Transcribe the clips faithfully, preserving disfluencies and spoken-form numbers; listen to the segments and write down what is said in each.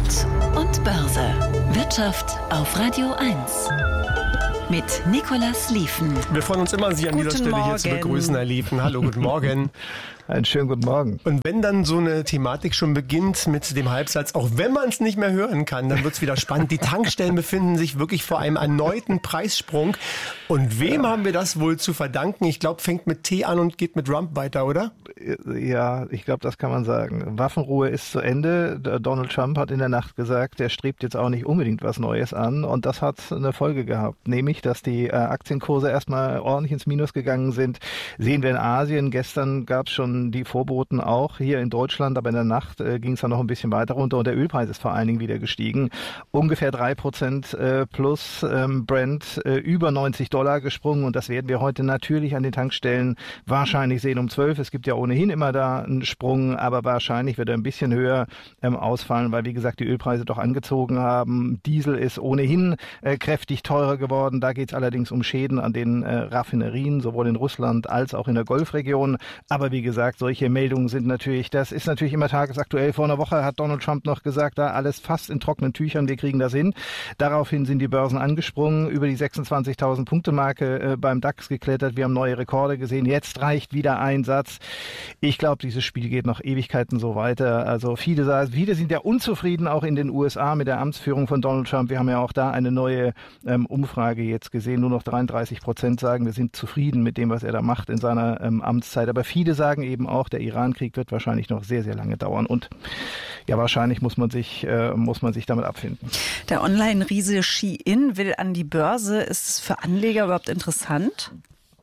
Gut und Börse. Wirtschaft auf Radio eins. Mit Nicolas Liefen. Wir freuen uns immer, Sie an Guten dieser Stelle Morgen. hier zu begrüßen, Herr Liefen. Hallo, guten Morgen. Einen schönen guten Morgen. Und wenn dann so eine Thematik schon beginnt mit dem Halbsatz, auch wenn man es nicht mehr hören kann, dann wird es wieder spannend. Die Tankstellen befinden sich wirklich vor einem erneuten Preissprung. Und wem ja. haben wir das wohl zu verdanken? Ich glaube, fängt mit T an und geht mit Trump weiter, oder? Ja, ich glaube, das kann man sagen. Waffenruhe ist zu Ende. Donald Trump hat in der Nacht gesagt, er strebt jetzt auch nicht unbedingt was Neues an. Und das hat eine Folge gehabt, nämlich, dass die äh, Aktienkurse erstmal ordentlich ins Minus gegangen sind. Sehen wir in Asien. Gestern gab es schon die Vorboten auch hier in Deutschland, aber in der Nacht äh, ging es dann noch ein bisschen weiter runter und der Ölpreis ist vor allen Dingen wieder gestiegen. Ungefähr drei Prozent äh, plus ähm, Brent äh, über neunzig Dollar gesprungen und das werden wir heute natürlich an den Tankstellen wahrscheinlich sehen um zwölf. Es gibt ja ohnehin immer da einen Sprung, aber wahrscheinlich wird er ein bisschen höher ähm, ausfallen, weil wie gesagt die Ölpreise doch angezogen haben. Diesel ist ohnehin äh, kräftig teurer geworden. Da geht es allerdings um Schäden an den äh, Raffinerien, sowohl in Russland als auch in der Golfregion. Aber wie gesagt, solche Meldungen sind natürlich, das ist natürlich immer tagesaktuell. Vor einer Woche hat Donald Trump noch gesagt, da alles fast in trockenen Tüchern, wir kriegen das hin. Daraufhin sind die Börsen angesprungen, über die sechsundzwanzigtausend Punkte Marke äh, beim DAX geklettert. Wir haben neue Rekorde gesehen. Jetzt reicht wieder ein Satz. Ich glaube, dieses Spiel geht noch Ewigkeiten so weiter. Also viele sagen, viele sind ja unzufrieden, auch in den U S A mit der Amtsführung von Donald Trump. Wir haben ja auch da eine neue ähm, Umfrage jetzt gesehen. Nur noch dreiunddreißig Prozent sagen, wir sind zufrieden mit dem, was er da macht in seiner ähm, Amtszeit. Aber viele sagen eben auch, der Iran-Krieg wird wahrscheinlich noch sehr, sehr lange dauern und ja, wahrscheinlich muss man sich, äh, muss man sich damit abfinden. Der Online-Riese Shein will an die Börse. Ist es für Anleger überhaupt interessant?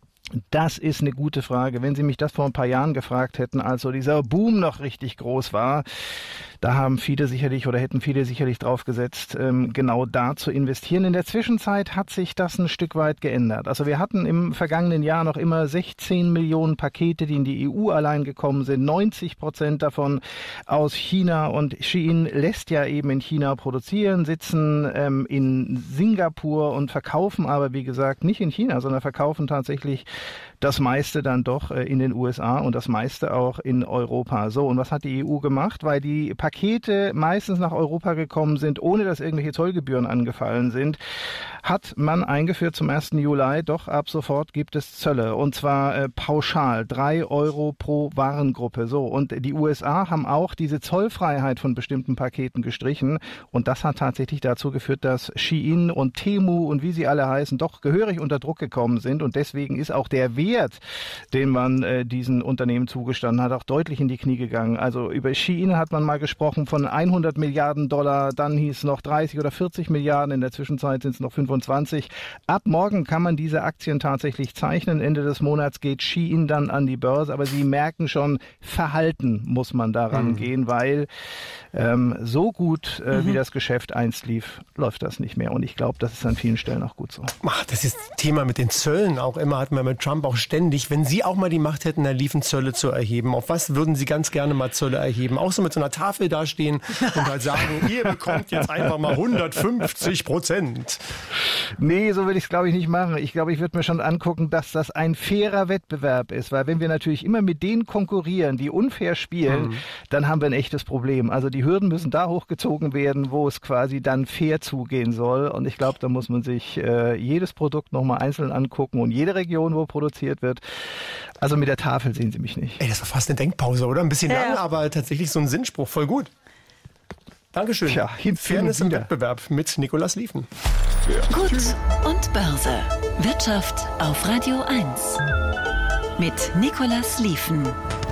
Das ist eine gute Frage. Wenn Sie mich das vor ein paar Jahren gefragt hätten, als so dieser Boom noch richtig groß war, da haben viele sicherlich oder hätten viele sicherlich drauf gesetzt, ähm, genau da zu investieren. In der Zwischenzeit hat sich das ein Stück weit geändert. Also wir hatten im vergangenen Jahr noch immer sechzehn Millionen Pakete, die in die E U allein gekommen sind. neunzig Prozent davon aus China und Shein lässt ja eben in China produzieren, sitzen ähm, in Singapur und verkaufen aber, wie gesagt, nicht in China, sondern verkaufen tatsächlich das meiste dann doch äh, in den U S A und das meiste auch in Europa. So, und was hat die E U gemacht? Weil die Pakete meistens nach Europa gekommen sind, ohne dass irgendwelche Zollgebühren angefallen sind, hat man eingeführt zum ersten Juli, doch ab sofort gibt es Zölle und zwar äh, pauschal, drei Euro pro Warengruppe. So, und die U S A haben auch diese Zollfreiheit von bestimmten Paketen gestrichen und das hat tatsächlich dazu geführt, dass Shein und Temu und wie sie alle heißen, doch gehörig unter Druck gekommen sind und deswegen ist auch der Wert, den man äh, diesen Unternehmen zugestanden hat, auch deutlich in die Knie gegangen. Also über Shein hat man mal gesprochen von hundert Milliarden Dollar, dann hieß es noch dreißig oder vierzig Milliarden, in der Zwischenzeit sind es noch fünfundzwanzig. Ab morgen kann man diese Aktien tatsächlich zeichnen. Ende des Monats geht Shein dann an die Börse, aber Sie merken schon, Verhalten muss man daran mhm. gehen, weil ähm, so gut, äh, mhm. wie das Geschäft einst lief, läuft das nicht mehr. Und ich glaube, das ist an vielen Stellen auch gut so. Ach, das ist das Thema mit den Zöllen auch immer, hat man mit Trump auch ständig. Wenn Sie auch mal die Macht hätten, Herr Liefen, Zölle zu erheben, auf was würden Sie ganz gerne mal Zölle erheben? Auch so mit so einer Tafel dastehen und halt sagen, ihr bekommt jetzt einfach mal hundertfünfzig Prozent. Nee, so würde ich es, glaube ich, nicht machen. Ich glaube, ich würde mir schon angucken, dass das ein fairer Wettbewerb ist, weil wenn wir natürlich immer mit denen konkurrieren, die unfair spielen, mhm. dann haben wir ein echtes Problem. Also die Hürden müssen da hochgezogen werden, wo es quasi dann fair zugehen soll und ich glaube, da muss man sich äh, jedes Produkt nochmal einzeln angucken und jede Region, wo produziert wird. Also mit der Tafel sehen Sie mich nicht. Ey, das war fast eine Denkpause, oder? Ein bisschen ja. lang, aber tatsächlich so ein Sinnspruch. Voll gut. Dankeschön. Tja, Fairness im Wettbewerb mit Nicolas Liefen. Ja. Gut und Börse. Wirtschaft auf Radio eins. Mit Nicolas Liefen.